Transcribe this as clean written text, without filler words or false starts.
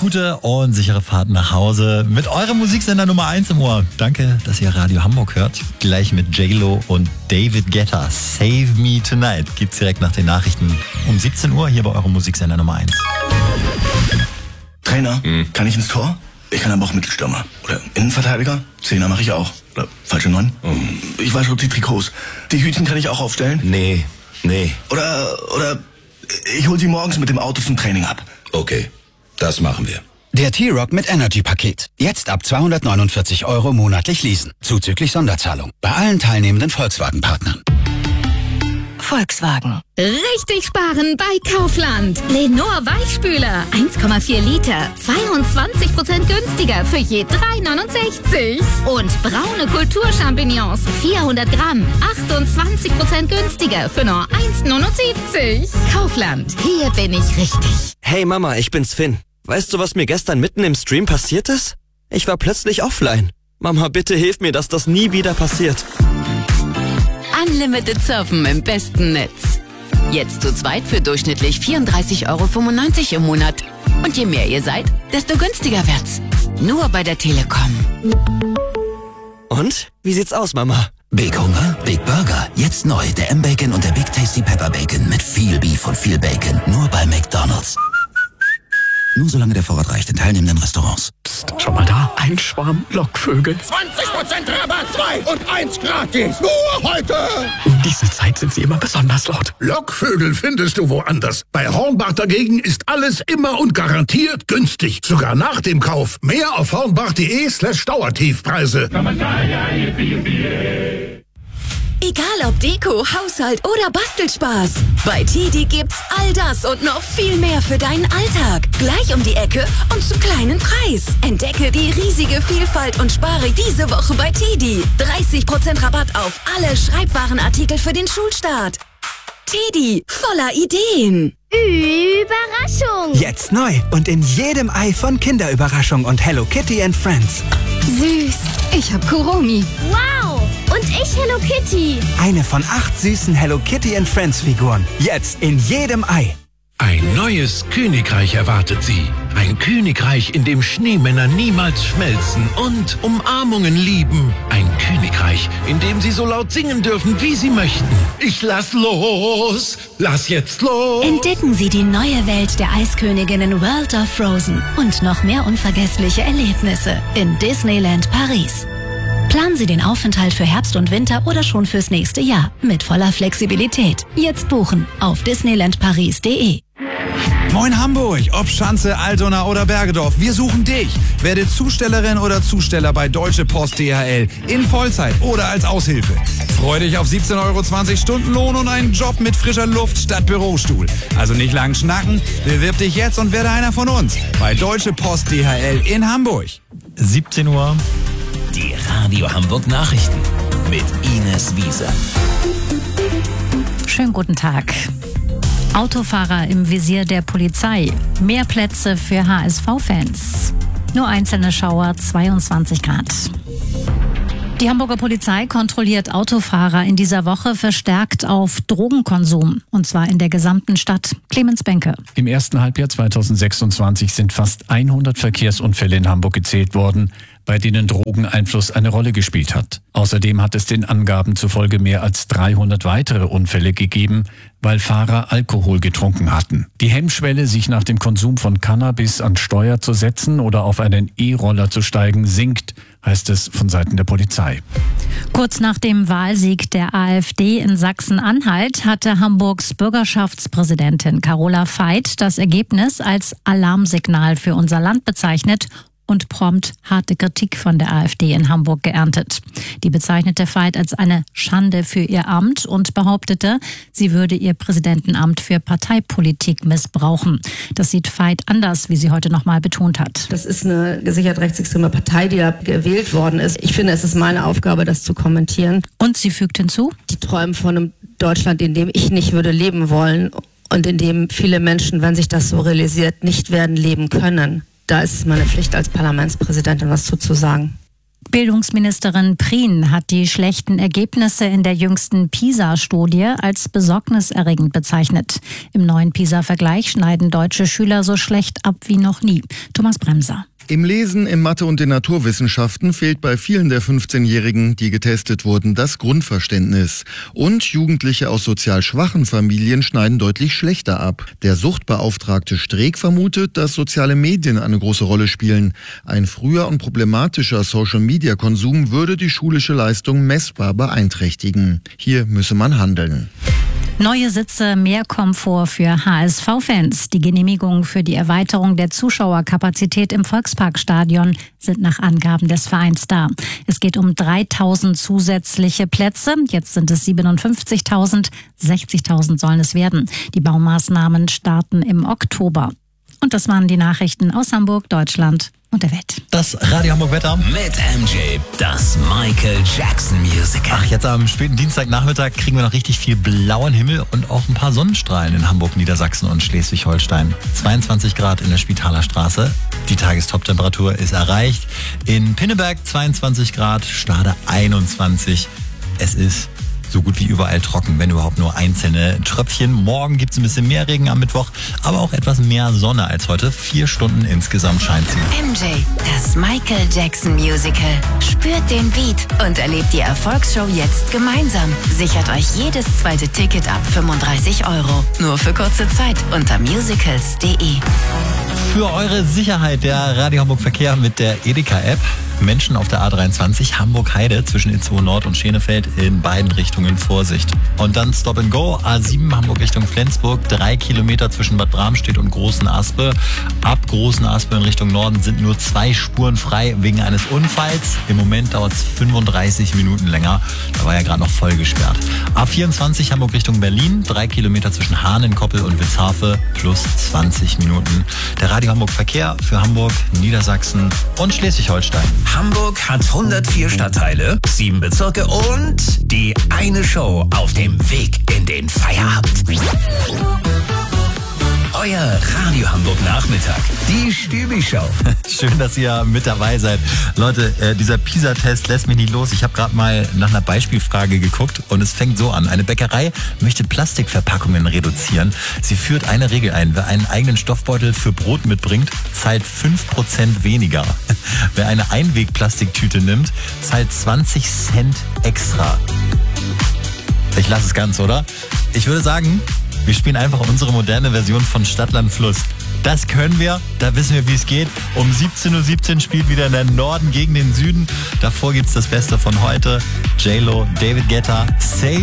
gute und sichere Fahrt nach Hause mit eurem Musiksender Nummer 1 im Ohr. Danke, dass ihr Radio Hamburg hört. Gleich mit J-Lo und David Guetta. Save Me Tonight gibt's direkt nach den Nachrichten um 17 Uhr hier bei eurem Musiksender Nummer 1. Trainer, kann ich ins Tor? Ich kann aber auch Mittelstürmer. Oder Innenverteidiger? Zehner mache ich auch. Oder falsche 9? Ich wasche die Trikots. Die Hütchen kann ich auch aufstellen? Nee. Oder ich hol sie morgens mit dem Auto zum Training ab. Okay, das machen wir. Der T-Rock mit Energy-Paket. Jetzt ab 249 € monatlich leasen. Zuzüglich Sonderzahlung. Bei allen teilnehmenden Volkswagen-Partnern. Volkswagen. Richtig sparen bei Kaufland. Lenor Weichspüler. 1,4 Liter. 22% günstiger für je 3,69. Und braune Kulturchampignons. 400 Gramm. 28% günstiger für nur 1,79. Kaufland. Hier bin ich richtig. Hey Mama, ich bin's Finn. Weißt du, was mir gestern mitten im Stream passiert ist? Ich war plötzlich offline. Mama, bitte hilf mir, dass das nie wieder passiert. Unlimited Surfen im besten Netz. Jetzt zu zweit für durchschnittlich 34,95 € im Monat. Und je mehr ihr seid, desto günstiger wird's. Nur bei der Telekom. Und? Wie sieht's aus, Mama? Big Hunger, Big Burger. Jetzt neu der M-Bacon und der Big Tasty Pepper Bacon mit viel Beef und viel Bacon. Nur bei McDonald's. Nur solange der Vorrat reicht in teilnehmenden Restaurants. Psst, schau mal da. Ein Schwarm Lockvögel. 20% Rabatt, 2 und 1 gratis. Nur heute. Um diese Zeit sind sie immer besonders laut. Lockvögel findest du woanders. Bei Hornbach dagegen ist alles immer und garantiert günstig. Sogar nach dem Kauf. Mehr auf hornbach.de/Dauertiefpreise. Egal ob Deko, Haushalt oder Bastelspaß. Bei TEDi gibt's all das und noch viel mehr für deinen Alltag. Gleich um die Ecke und zum kleinen Preis. Entdecke die riesige Vielfalt und spare diese Woche bei TEDi. 30% Rabatt auf alle Schreibwarenartikel für den Schulstart. TEDi, voller Ideen. Überraschung! Jetzt neu und in jedem Ei von Kinderüberraschung und Hello Kitty and Friends. Süß. Ich hab Kuromi. Wow! Und ich Hello Kitty. Eine von 8 süßen Hello Kitty and Friends Figuren. Jetzt in jedem Ei. Ein neues Königreich erwartet Sie. Ein Königreich, in dem Schneemänner niemals schmelzen und Umarmungen lieben. Ein Königreich, in dem Sie so laut singen dürfen, wie Sie möchten. Ich lass los, lass jetzt los. Entdecken Sie die neue Welt der Eisköniginnen World of Frozen und noch mehr unvergessliche Erlebnisse in Disneyland Paris. Planen Sie den Aufenthalt für Herbst und Winter oder schon fürs nächste Jahr mit voller Flexibilität. Jetzt buchen auf disneylandparis.de. Moin Hamburg, ob Schanze, Altona oder Bergedorf, wir suchen dich. Werde Zustellerin oder Zusteller bei Deutsche Post DHL in Vollzeit oder als Aushilfe. Freu dich auf 17,20 € Stundenlohn und einen Job mit frischer Luft statt Bürostuhl. Also nicht lang schnacken, bewirb dich jetzt und werde einer von uns bei Deutsche Post DHL in Hamburg. 17 Uhr. Die Radio Hamburg Nachrichten mit Ines Wieser. Schönen guten Tag. Autofahrer im Visier der Polizei. Mehr Plätze für HSV-Fans. Nur einzelne Schauer, 22 Grad. Die Hamburger Polizei kontrolliert Autofahrer in dieser Woche verstärkt auf Drogenkonsum. Und zwar in der gesamten Stadt. Clemens Benke. Im ersten Halbjahr 2026 sind fast 100 Verkehrsunfälle in Hamburg gezählt worden, bei denen Drogeneinfluss eine Rolle gespielt hat. Außerdem hat es den Angaben zufolge mehr als 300 weitere Unfälle gegeben, weil Fahrer Alkohol getrunken hatten. Die Hemmschwelle, sich nach dem Konsum von Cannabis an Steuer zu setzen oder auf einen E-Roller zu steigen, sinkt, heißt es von Seiten der Polizei. Kurz nach dem Wahlsieg der AfD in Sachsen-Anhalt hatte Hamburgs Bürgerschaftspräsidentin Carola Veit das Ergebnis als Alarmsignal für unser Land bezeichnet und prompt harte Kritik von der AfD in Hamburg geerntet. Die bezeichnete Veit als eine Schande für ihr Amt und behauptete, sie würde ihr Präsidentenamt für Parteipolitik missbrauchen. Das sieht Veit anders, wie sie heute nochmal betont hat. Das ist eine gesichert rechtsextreme Partei, die da gewählt worden ist. Ich finde, es ist meine Aufgabe, das zu kommentieren. Und sie fügt hinzu? Die träumen von einem Deutschland, in dem ich nicht würde leben wollen und in dem viele Menschen, wenn sich das so realisiert, nicht werden leben können. Da ist es meine Pflicht als Parlamentspräsidentin, was zu sagen. Bildungsministerin Prien hat die schlechten Ergebnisse in der jüngsten PISA-Studie als besorgniserregend bezeichnet. Im neuen PISA-Vergleich schneiden deutsche Schüler so schlecht ab wie noch nie. Thomas Bremser. Im Lesen, in Mathe und den Naturwissenschaften fehlt bei vielen der 15-Jährigen, die getestet wurden, das Grundverständnis. Und Jugendliche aus sozial schwachen Familien schneiden deutlich schlechter ab. Der Suchtbeauftragte Streeck vermutet, dass soziale Medien eine große Rolle spielen. Ein früher und problematischer Social-Media-Konsum würde die schulische Leistung messbar beeinträchtigen. Hier müsse man handeln. Neue Sitze, mehr Komfort für HSV-Fans. Die Genehmigungen für die Erweiterung der Zuschauerkapazität im Volksparkstadion sind nach Angaben des Vereins da. Es geht um 3.000 zusätzliche Plätze. Jetzt sind es 57.000. 60.000 sollen es werden. Die Baumaßnahmen starten im Oktober. Und das waren die Nachrichten aus Hamburg, Deutschland und der Welt. Das Radio Hamburg Wetter. Mit MJ, das Michael Jackson Musical. Ach, jetzt am späten Dienstagnachmittag kriegen wir noch richtig viel blauen Himmel und auch ein paar Sonnenstrahlen in Hamburg, Niedersachsen und Schleswig-Holstein. 22 Grad in der Spitaler Straße. Die Tagestoptemperatur ist erreicht. In Pinneberg 22 Grad, Stade 21. Es ist so gut wie überall trocken, wenn überhaupt nur einzelne Tröpfchen. Morgen gibt es ein bisschen mehr Regen am Mittwoch, aber auch etwas mehr Sonne als heute. 4 Stunden insgesamt scheint sie. MJ, das Michael Jackson Musical. Spürt den Beat und erlebt die Erfolgsshow jetzt gemeinsam. Sichert euch jedes zweite Ticket ab 35 €. Nur für kurze Zeit unter musicals.de. Für eure Sicherheit der Radio Hamburg Verkehr mit der Edeka-App. Menschen auf der A23 Hamburg-Heide zwischen Itzehoe Nord und Schenefeld in beiden Richtungen Vorsicht. Und dann Stop and Go, A7 Hamburg Richtung Flensburg, 3 Kilometer zwischen Bad Bramstedt und Großen Aspe. Ab Großen Aspe in Richtung Norden sind nur 2 Spuren frei wegen eines Unfalls. Im Moment dauert es 35 Minuten länger. Da war ja gerade noch voll gesperrt. A24 Hamburg Richtung Berlin, 3 Kilometer zwischen Hahnenkoppel und Witzhafe plus 20 Minuten. Der Radio Hamburg Verkehr für Hamburg, Niedersachsen und Schleswig-Holstein. Hamburg hat 104 Stadtteile, 7 Bezirke und die eine Show auf dem Weg in den Feierabend. Euer Radio Hamburg Nachmittag, die Stübi-Show. Schön, dass ihr mit dabei seid. Leute, dieser PISA-Test lässt mich nicht los. Ich habe gerade mal nach einer Beispielfrage geguckt und es fängt so an. Eine Bäckerei möchte Plastikverpackungen reduzieren. Sie führt eine Regel ein. Wer einen eigenen Stoffbeutel für Brot mitbringt, zahlt 5% weniger. Wer eine Einwegplastiktüte nimmt, zahlt 20 Cent extra. Ich lasse es ganz, oder? Ich würde sagen, wir spielen einfach unsere moderne Version von Stadt, Land, Fluss. Das können wir, da wissen wir, wie es geht. Um 17:17 Uhr spielt wieder der Norden gegen den Süden. Davor gibt's das Beste von heute. J-Lo, David Guetta, Save